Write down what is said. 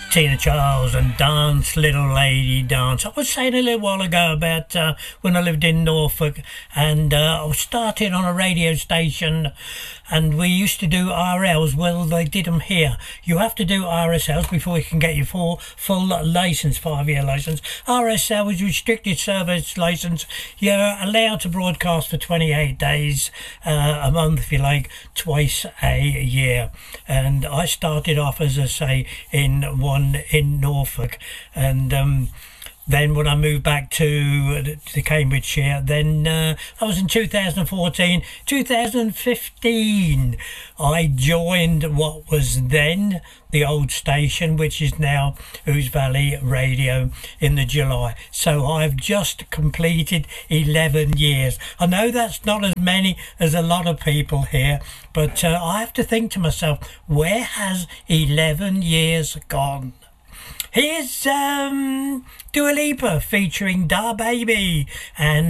Tina Charles and Dance Little Lady Dance. I was saying a little while ago about when I lived in Norfolk, and I was starting on a radio station, and we used to do RLs. Well, they did them here. You have to do RSLs before you can get your full license, 5-year license. RSL is restricted service license. You're allowed to broadcast for 28 days a month, if you like, twice a year. And I started off, as I say, in Norfolk, and then when I moved back to Cambridgeshire, then that was in 2014. 2015, I joined what was then the old station, which is now Ouse Valley Radio, in the July. So I've just completed 11 years. I know that's not as many as a lot of people here, but I have to think to myself, where has 11 years gone? Here's Dua Lipa featuring Da Baby and